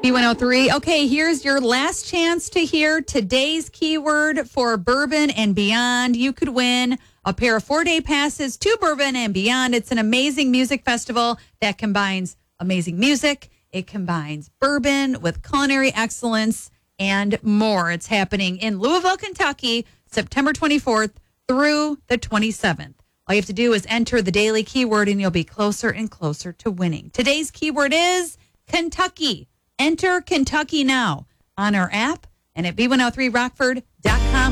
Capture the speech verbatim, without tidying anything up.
B one oh three. Okay, here's your last chance to hear today's keyword for Bourbon and Beyond. You could win a pair of four-day passes to Bourbon and Beyond. It's an amazing music festival that combines amazing music. It combines bourbon with culinary excellence and more. It's happening in Louisville, Kentucky, September twenty-fourth through the twenty-seventh. All you have to do is enter the daily keyword and you'll be closer and closer to winning. Today's keyword is Kentucky. Enter Kentucky now on our app and at B one oh three rockford dot com.